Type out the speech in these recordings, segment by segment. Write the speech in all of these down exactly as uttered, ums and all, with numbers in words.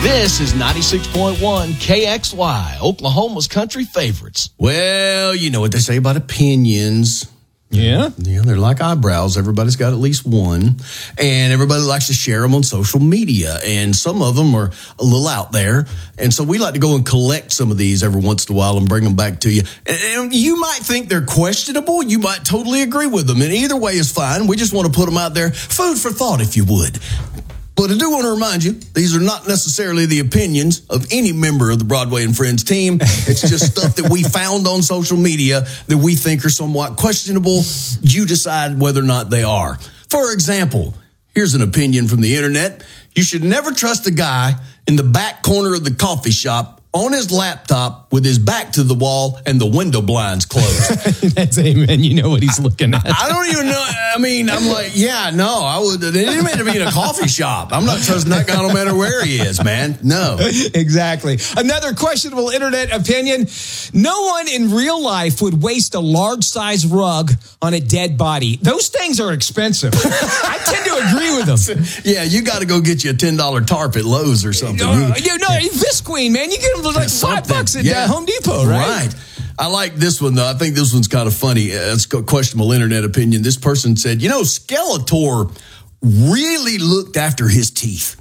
This is ninety-six point one K X Y, Oklahoma's country favorites. Well, you know what they say about opinions. Yeah? Yeah, they're like eyebrows. Everybody's got at least one. And everybody likes to share them on social media. And some of them are a little out there. And so we like to go and collect some of these every once in a while and bring them back to you. And you might think they're questionable. You might totally agree with them. And either way is fine. We just want to put them out there. Food for thought, if you would. But I do want to remind you, these are not necessarily the opinions of any member of the Broadway and Friends team. It's just stuff that we found on social media that we think are somewhat questionable. You decide whether or not they are. For example, here's an opinion from the internet. You should never trust a guy in the back corner of the coffee shop on his laptop with his back to the wall and the window blinds closed. That's amen. You know what he's looking at. I don't even know. I mean, I'm like, yeah, no, I would. It didn't mean to be in a coffee shop. I'm not trusting that guy no matter where he is, man. No. Exactly. Another questionable internet opinion. No one in real life would waste a large size rug on a dead body. Those things are expensive. I tend to agree with them. Yeah, you got to go get you a ten dollar tarp at Lowe's or something. Uh, you know, Visqueen, man, you get them for like five bucks at yeah. uh, Home Depot, right? Right. I like this one, though. I think this one's kind of funny. Uh, it's a questionable internet opinion. This person said, you know, Skeletor really looked after his teeth.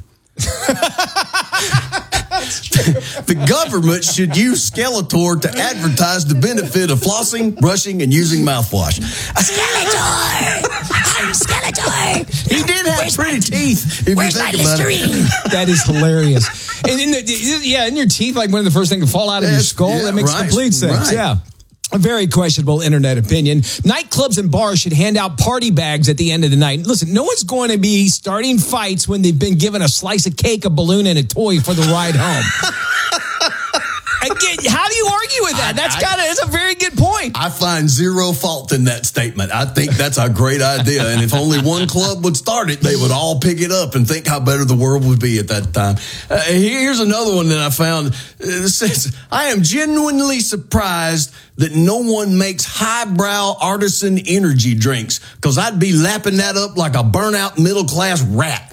The government should use Skeletor to advertise the benefit of flossing, brushing, and using mouthwash. Skeletor! I'm Skeletor! He did have Where's pretty my, teeth, if Where's you think my about Listerine? It. That is hilarious. And in the, yeah, in your teeth, like one of the first things to fall out of That's, your skull, yeah, that makes right, complete sense. Right. Yeah. A very questionable internet opinion. Nightclubs and bars should hand out party bags at the end of the night. Listen, no one's going to be starting fights when they've been given a slice of cake, a balloon, and a toy for the ride home. Again, how do you argue with that? That's kind of it's a very good point. I find zero fault in that statement. I think that's a great idea. And if only one club would start it, they would all pick it up and think how better the world would be at that time. Uh, here's another one that I found. It says, I am genuinely surprised that no one makes highbrow artisan energy drinks because I'd be lapping that up like a burnout middle-class rat.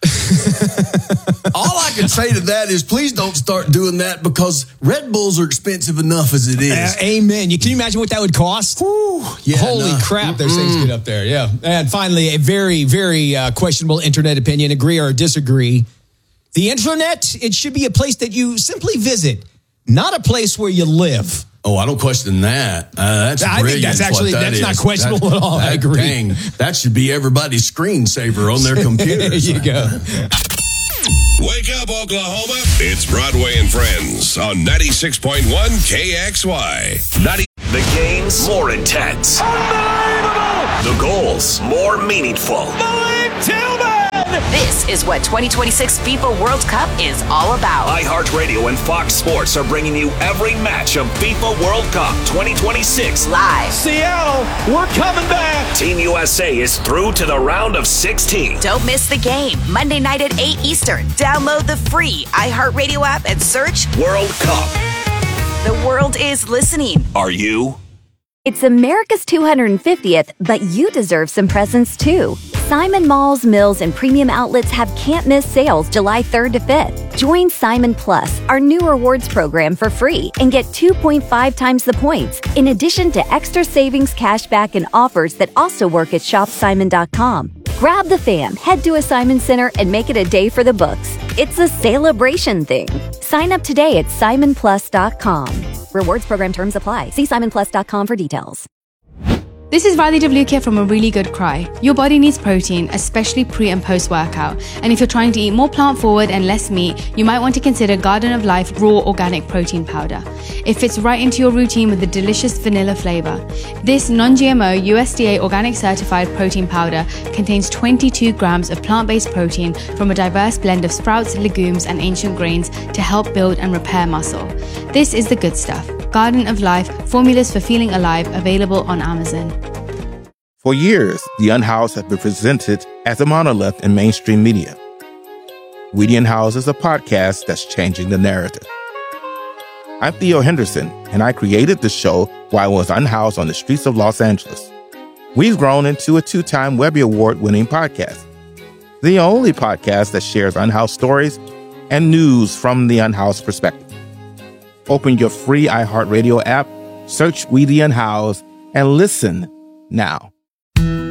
All I can say to that is please don't start doing that because Red Bulls are expensive enough as it is. Uh, amen. You, can you imagine what that would cost? Whew, yeah, Holy no. crap, those things get up there. Yeah. And finally, a very, very uh, questionable internet opinion. Agree or disagree. The internet, it should be a place that you simply visit, not a place where you live. Oh, I don't question that. Uh, that's I think that's actually that that's is. not questionable that, at all. That, I agree. Dang, that should be everybody's screensaver on their computers. There you go. Wake up, Oklahoma. It's Broadway and Friends on ninety-six point one K X Y. ninety The games more intense. Unbelievable! The goals more meaningful. Malik Tillman! This is what twenty twenty-six FIFA World Cup is all about. iHeartRadio and Fox Sports are bringing you every match of FIFA World Cup twenty twenty-six. Live. Seattle, we're coming back. Team U S A is through to the round of sixteen. Don't miss the game. Monday night at eight Eastern. Download the free iHeartRadio app and search World Cup. The world is listening. Are you? It's America's two hundred fiftieth, but you deserve some presents too. Simon Malls, Mills, and Premium Outlets have can't-miss sales July third to fifth. Join Simon Plus, our new rewards program, for free and get two point five times the points, in addition to extra savings, cashback, and offers that also work at shop simon dot com. Grab the fam, head to a Simon Center, and make it a day for the books. It's a celebration thing. Sign up today at simon plus dot com. Rewards program terms apply. See simon plus dot com for details. This is Riley DeVlukia from A Really Good Cry. Your body needs protein, especially pre and post workout. And if you're trying to eat more plant forward and less meat, you might want to consider Garden of Life Raw Organic Protein Powder. It fits right into your routine with a delicious vanilla flavor. This non-G M O U S D A organic certified protein powder contains twenty-two grams of plant-based protein from a diverse blend of sprouts, legumes, and ancient grains to help build and repair muscle. This is the good stuff. Garden of Life, formulas for feeling alive, available on Amazon. For years, The Unhoused has been presented as a monolith in mainstream media. We the Unhoused is a podcast that's changing the narrative. I'm Theo Henderson, and I created the show while I was unhoused on the streets of Los Angeles. We've grown into a two-time Webby Award-winning podcast. The only podcast that shares unhoused stories and news from the unhoused perspective. Open your free iHeartRadio app, search We the Unhoused, and listen now.